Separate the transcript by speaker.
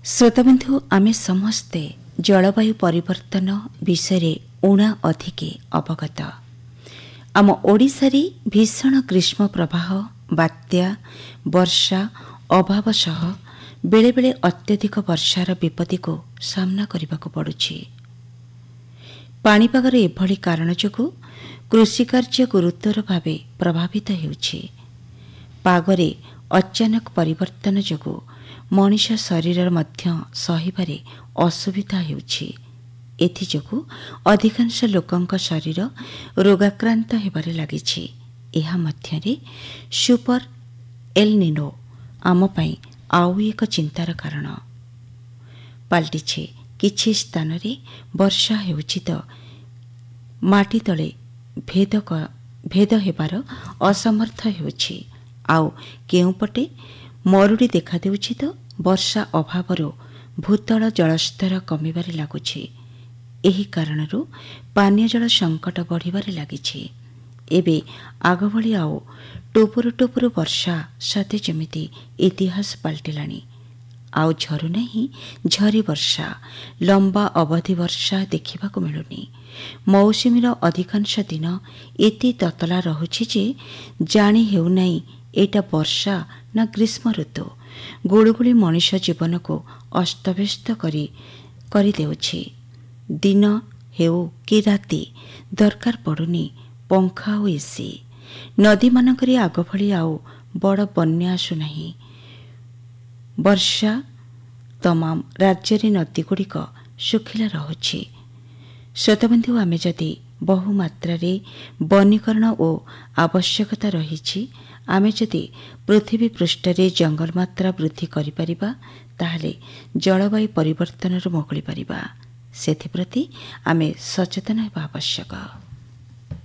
Speaker 1: श्रोताबंधु आमे समस्ते जलवायु परिवर्तन विषय ऊणा अधिके अवगत। आम ओडिशारे भीषण ग्रीष्म प्रवाह बात्या वर्षा अभाव सह बेले बेले अत्यधिक वर्षार विपत्ति को सामना करने को पड़ुछि। पाणीपागर एभली कारण जोगु कृषि कार्य गुरुतर भावे प्रभावित हेउछि। पागरे अचानक परिवर्तन जोगु मनुष्य शरीर मध्य सहिबारे असुविधा हेउछि। एथिजोगु अधिकांश लोकंक शरीर रोगाक्रांत हेबारे लागिछि। एहा मध्यरे सुपर एल निनो आम पई आउ एक चिंतार कारण पाल्टिछि। किछि स्थान रे वर्षा हेउछि तो माटी तले भेद हेबार असमर्थ हेउछि। आउ केउपटे मरुड़ी देखा देउछि तो वर्षा अभावरो भूतल जलस्तर कमिबारे लागुछि। एही कारणरू पानीय जल संकट बढ़िबारे लागिछि। एबे आगभଳି आउ टोपुरु टोपुरु वर्षा साथे जेमिति इतिहास पाल्टिलाणी। आउ झरु नहीं झरी वर्षा लंबा अवधि वर्षा देखा मिलुनी। मौसुमीर अधिकांश दिन एति ततला रहुछि जे जानी हेउ नाही एटा वर्षा ना ग्रीष्म ऋतु। गुळुगुळी मनुष्य जीवन को अस्तव्यस्त करी देउछि। दिन हेउ कि राति दरकार पड़ुनी पंखा और एसी। नदी मानकरे आग भली आउ बड़ बन्या आसु नाही। वर्षा तमाम राज्य रे नदी गुड़िक सुखिला रहुछि। श्रोताबंधु आमे जदि बहु मात्रा रे वनीकरण और आवश्यकता रहिछि, आमे जदि पृथ्वी पृष्ठ रे जंगल मात्रा वृद्धि करि परिबा ताहले जलवायु परिवर्तन मुकुली परिबा। सेथिप्रति आमे सचेतन हेबा आवश्यक।